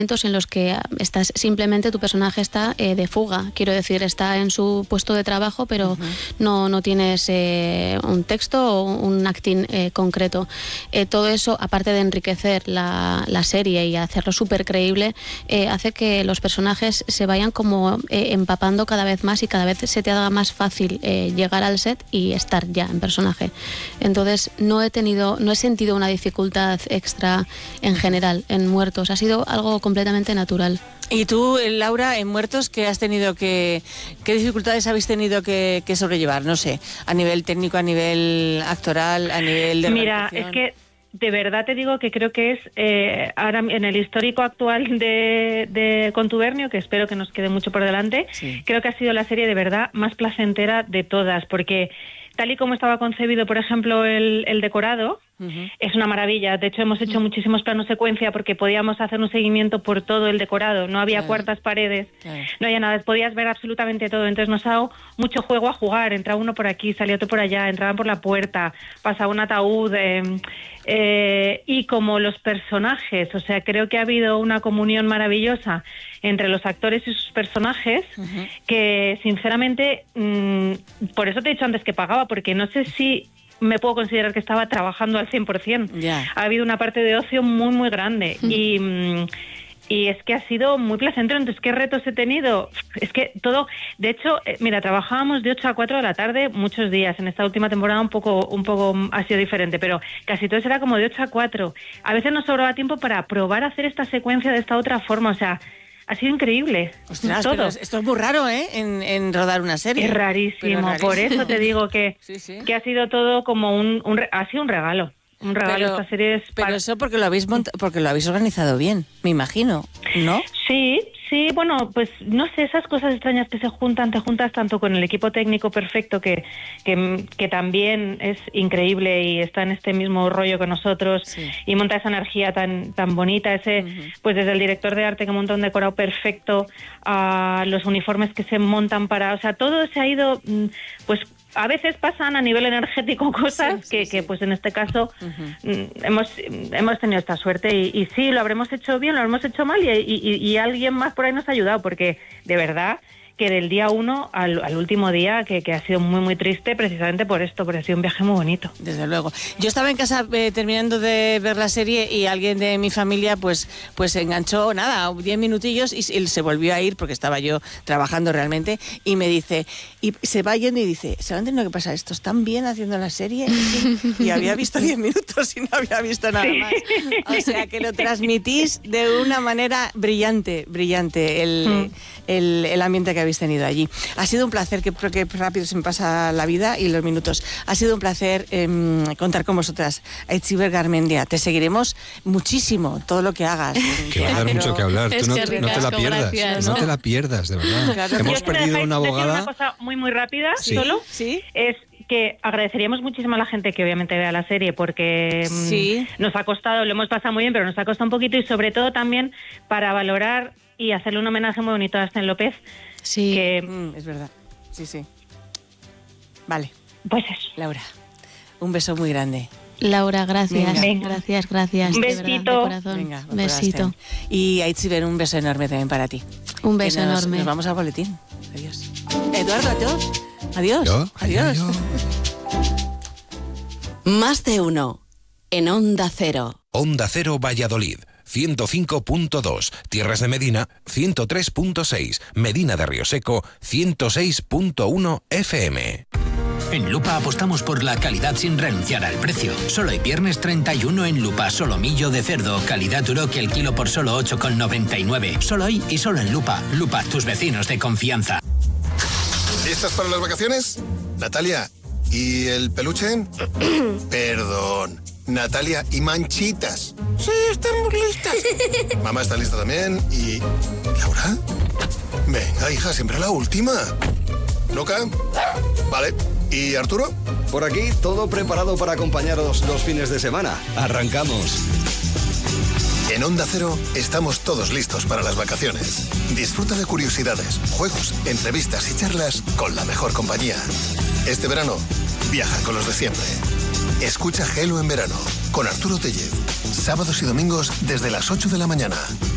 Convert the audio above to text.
en los que estás simplemente, tu personaje está de fuga, quiero decir, está en su puesto de trabajo, pero no tienes un texto o un acting concreto. Todo eso, aparte de enriquecer la serie y hacerlo súper creíble, hace que los personajes se vayan como empapando cada vez más y cada vez se te haga más fácil llegar al set y estar ya en personaje. Entonces no he sentido una dificultad extra en general en Muertos, ha sido algo completamente natural. Y tú, Laura, en Muertos, ¿qué dificultades habéis tenido que sobrellevar? No sé, a nivel técnico, a nivel actoral, a nivel de Mira, es que de verdad te digo que creo que es ahora en el histórico actual de Contubernio, que espero que nos quede mucho por delante, creo que ha sido la serie de verdad más placentera de todas, porque tal y como estaba concebido, por ejemplo, el decorado, es una maravilla. De hecho, hemos hecho muchísimos planos secuencia porque podíamos hacer un seguimiento por todo el decorado. No había cuartas paredes, no había nada. Podías ver absolutamente todo. Entonces nos ha dado mucho juego a jugar. Entraba uno por aquí, salía otro por allá, entraban por la puerta, pasaba un ataúd. Y como los personajes, o sea, creo que ha habido una comunión maravillosa entre los actores y sus personajes, que sinceramente, por eso te he dicho antes que pagaba, porque no sé si me puedo considerar que estaba trabajando al 100%. Ha habido una parte de ocio muy, muy grande. Y es que ha sido muy placentero. Entonces, ¿qué retos he tenido? Es que todo... De hecho, mira, trabajábamos de 8 a 4 de la tarde muchos días. En esta última temporada un poco ha sido diferente, pero casi todo era como de 8 a 4. A veces nos sobraba tiempo para probar a hacer esta secuencia de esta otra forma. O sea, ha sido increíble. Ostras, todo. pero esto es muy raro, ¿eh? En rodar una serie. Es rarísimo. Por eso te digo que ha sido todo como ha sido un regalo. Un regalo, esta serie es... Pero eso porque lo habéis organizado bien, me imagino, ¿no? Sí, bueno, pues no sé, esas cosas extrañas que te juntas tanto con el equipo técnico perfecto que también es increíble y está en este mismo rollo que nosotros y monta esa energía tan bonita, pues desde el director de arte que monta un decorado perfecto a los uniformes que se montan o sea, todo se ha ido, pues a veces pasan a nivel energético cosas que pues en este caso hemos tenido esta suerte y sí, lo habremos hecho bien, lo habremos hecho mal y alguien más por ahí nos ha ayudado, porque de verdad que del día 1 al último día, que ha sido muy, muy triste precisamente por esto, porque ha sido un viaje muy bonito. Desde luego. Yo estaba en casa terminando de ver la serie y alguien de mi familia pues se enganchó, 10 minutillos y él se volvió a ir porque estaba yo trabajando realmente y me dice, y se va yendo y dice, ¿se van teniendo que pasar esto? ¿Están bien haciendo la serie? Y había visto 10 minutos y no había visto nada más. O sea que lo transmitís de una manera brillante el ambiente que habéis tenido allí. Ha sido un placer, que rápido se me pasa la vida y los minutos. Ha sido un placer contar con vosotras. Aitziber Garmendia, te seguiremos muchísimo, todo lo que hagas. Que va a dar mucho que hablar. Tú no te la pierdas. Gracias, no te la pierdas, de verdad. Claro. Hemos perdido una abogada. Una cosa muy, muy rápida, solo, es que agradeceríamos muchísimo a la gente que obviamente vea la serie, porque nos ha costado, lo hemos pasado muy bien, pero nos ha costado un poquito, y sobre todo también para valorar y hacerle un homenaje muy bonito a Asten López. Sí. Que, es verdad. Sí. Vale. Pues eso. Laura, un beso muy grande. Laura, gracias. Venga. Gracias. Un de besito. verdad, de corazón. Venga, besito. Y Aitziber, un beso enorme también para ti. Un beso enorme. Nos vamos al boletín. Adiós. Eduardo, adiós. Adiós. ¿Yo? Adiós. Más de uno en Onda Cero. Onda Cero Valladolid, 105.2, Tierras de Medina, 103.6, Medina de Rioseco, 106.1 FM. En Lupa apostamos por la calidad sin renunciar al precio. Solo hoy viernes 31 en Lupa, solomillo de cerdo, calidad Uroc, el kilo por solo 8,99. Solo hoy y solo en Lupa. Lupa, tus vecinos de confianza. ¿Listas para las vacaciones? Natalia, ¿y el peluche? Perdón. Natalia, ¿y Manchitas? Sí, estamos listas. Mamá está lista también. ¿Y Laura? Venga, hija, siempre la última. ¿Loca? Vale. ¿Y Arturo? Por aquí, todo preparado para acompañaros los fines de semana. ¡Arrancamos! En Onda Cero estamos todos listos para las vacaciones. Disfruta de curiosidades, juegos, entrevistas y charlas con la mejor compañía. Este verano, viaja con los de siempre. Escucha Gelo en verano con Arturo Tellez. Sábados y domingos desde las 8 de la mañana.